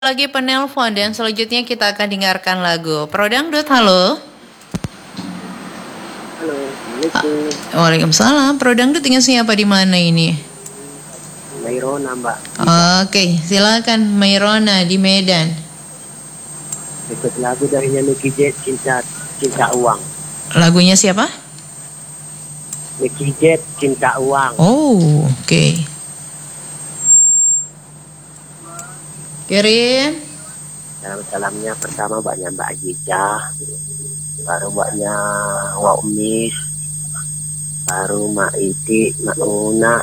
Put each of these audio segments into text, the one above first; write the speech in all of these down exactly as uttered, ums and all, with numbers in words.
Lagi penelpon dan selanjutnya kita akan dengarkan lagu Pro Dangdut. Halo. Halo, Assalamualaikum. Waalaikumsalam. Pro Dangdut dengan siapa di mana ini? Mairona, Mbak. Oke, silakan Mairona di Medan. Ikut lagu dari Nicky Jet, Cinta Cinta Uang. Lagunya siapa? Nicky Jet, Cinta Uang. Oh, oke. Okay. Kirim. Salam-salamnya pertama banyak Mbak Ajijah, baru banyak Wak Umis, baru Mak Iti, Mak Una,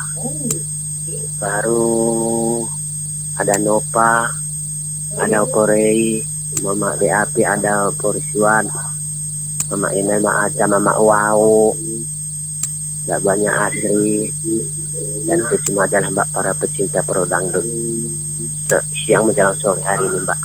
baru ada Nopa, ada Korei, Mama B A P, ada Porisuan, Mama Ina, Mama Aca, Mama Wau, gak banyak Asri, dan itu semua adalah Mbak para pecinta Pro Dangdut siang menjelang sore hari ini, Mbak.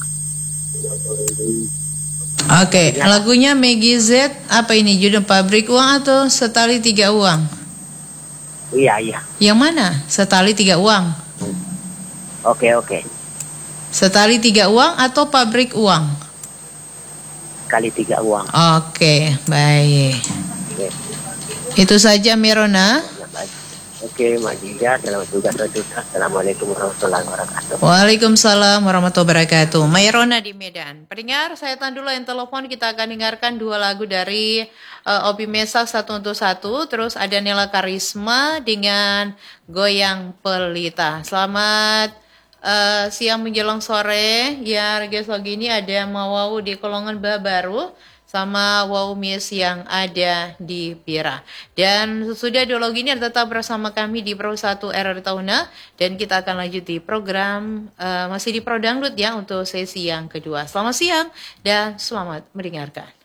Oke, okay, lagunya Meggy Z apa ini, judul Pabrik Uang atau Setali Tiga Uang? Iya, iya. Yang mana? Setali Tiga Uang. Oke, oke. Setali Tiga Uang atau Pabrik Uang? Kali Tiga Uang. Oke, okay, baik. Oke. Itu saja Mairona. Oke, Mak Jija, selamat tugas juga. Assalamualaikum warahmatullahi wabarakatuh. Waalaikumsalam warahmatullahi wabarakatuh. Mairona di Medan. Pendengar, saya tahan dulu yang telepon. Kita akan dengarkan dua lagu dari uh, Obi Mesak Satu Untuk Satu. Terus ada Nela Karisma dengan Goyang Pelita. Selamat uh, siang menjelang sore. Ya, guys, lagi ini ada Mawau di Kolongan Baru sama Wow Miss yang ada di Pira. Dan sudah dialog ini tetap bersama kami di Pro satu R R Tauna, dan kita akan lanjut di program uh, masih di Pro Dangdut ya untuk sesi yang kedua. Selamat siang dan selamat mendengarkan.